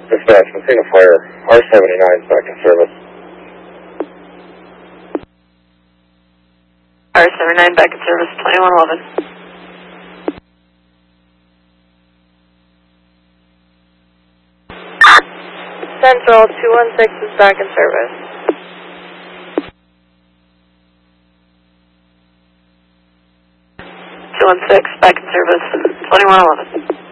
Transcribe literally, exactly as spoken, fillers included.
Dispatch, I'm seeing a flare. R seventy-nine is back in service. R seventy-nine back in service, twenty-one eleven. Central two one six is back in service. two one six back in service, twenty-one eleven.